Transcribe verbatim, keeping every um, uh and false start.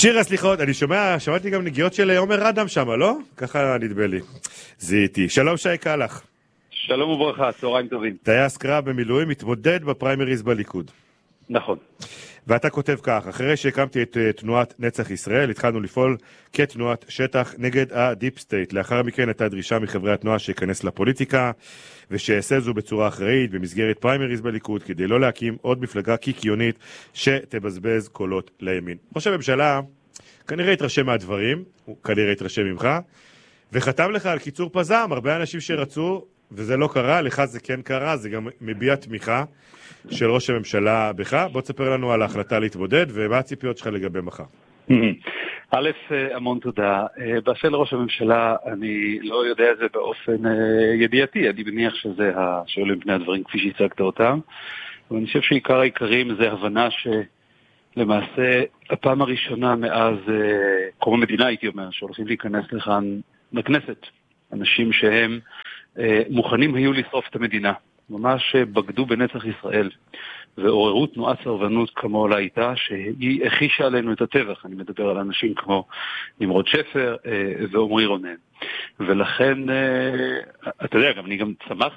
שיר הסליחות, אני שומע, שמעתי גם נגיעות של עומר אדם שם, לא? ככה נדמה לי. זיהיתי. שלום שי קלח. שלום וברכה, צהריים טובים. טייס קרב במילואים, מתמודד בפריימריז בליכוד. נכון. ואתה כותב כך, אחרי שהקמתי את תנועת נצח ישראל, התחלנו לפעול כתנועת שטח נגד הדיפ סטייט. לאחר מכן הייתה דרישה מחברי התנועה שיכנס לפוליטיקה, ושיעשה זו בצורה אחראית במסגרת פריימריז בליכוד, כדי לא להקים עוד מפלגה קיקיונית שתבזבז קולות לימין. ראש הממשלה כנראה התרשם מהדברים, הוא כנראה התרשם ממך, וחתם לך על קיצור פזם, הרבה אנשים שרצו, וזה לא קרה, לך זה כן קרה, זה גם מביע תמיכה של ראש הממשלה בך. בוא תספר לנו על ההחלטה להתמודד, ומה הציפיות שלך לגבי מחר. א', המון תודה. באשר לראש הממשלה, אני לא יודע את זה באופן ידיעתי, אני מניח שזה השאולים פני הדברים כפי שהצגת אותם, ואני חושב שעיקר העיקרים זה הבנה שלמעשה הפעם הראשונה מאז קום המדינה, הייתי אומר, שהולכים להיכנס לכאן לכנסת, אנשים שהם מוכנים היו לשרוף את המדינה, ממש בגדו בנצח ישראל, ועוררו תנועת סרבנות כמו לה הייתה, שהיא הכישה עלינו את הטבח. אני מדבר על אנשים כמו נמרוד שפר ועומרי רונן. ולכן, אתה יודע, גם אני גם צמח